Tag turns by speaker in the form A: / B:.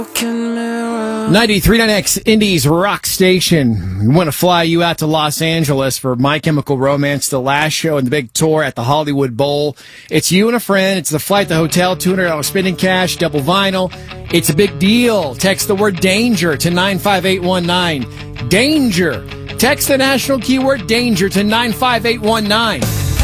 A: 93.9X Indies Rock Station. We want to fly you out to Los Angeles for My Chemical Romance, the last show in the big tour at the Hollywood Bowl. It's you and a friend. It's the flight, the hotel, $200 spending cash, double vinyl. It's a big deal. Text the word DANGER to 95819. DANGER. Text the national keyword DANGER to 95819.